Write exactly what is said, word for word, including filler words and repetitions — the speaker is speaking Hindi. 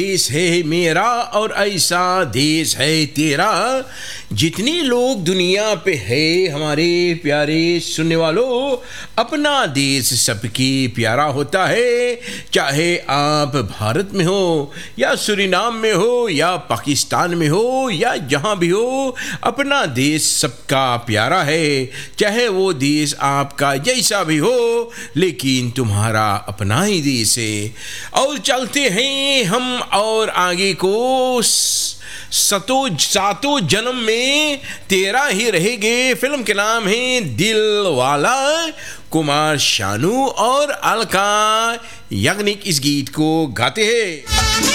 देश है मेरा और ऐसा देश है तेरा। जितने लोग दुनिया पे है हमारे प्यारे सुनने वालों, अपना देश सबकी प्यारा होता है। चाहे आप भारत में हो या सूरीनाम में हो या पाकिस्तान में हो या जहाँ भी हो, अपना देश सबका प्यारा है। चाहे वो देश आपका जैसा भी हो, लेकिन तुम्हारा अपना ही देश है। और चलते हैं हम और आगे को, सतों सातों जन्म में तेरा ही रहेंगे। फिल्म के नाम है दिल वाला। कुमार शानू और अलका याग्निक इस गीत को गाते हैं।